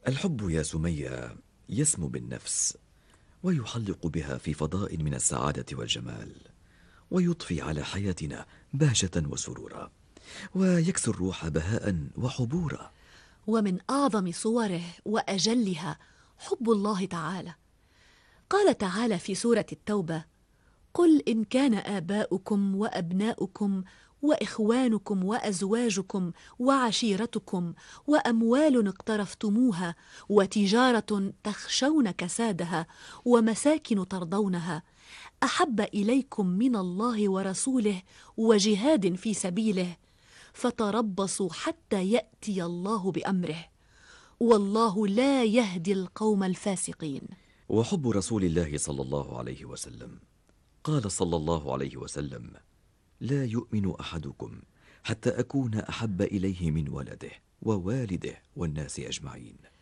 الحب يا سمية يسمو بالنفس، ويحلق بها في فضاء من السعادة والجمال، ويضفي على حياتنا بهجة وسرورا، ويكسو الروح بهاء وحبورا. ومن أعظم صوره وأجلها حب الله تعالى. قال تعالى في سورة التوبة: قل إن كان آباؤكم وأبناؤكم وإخوانكم وأزواجكم وعشيرتكم وأموال اقترفتموها وتجارة تخشون كسادها ومساكن ترضونها أحب إليكم من الله ورسوله وجهاد في سبيله فتربصوا حتى يأتي الله بأمره والله لا يهدي القوم الفاسقين. وحب رسول الله صلى الله عليه وسلم، قال صلى الله عليه وسلم: لا يؤمن أحدكم حتى أكون أحب إليه من ولده ووالده والناس أجمعين.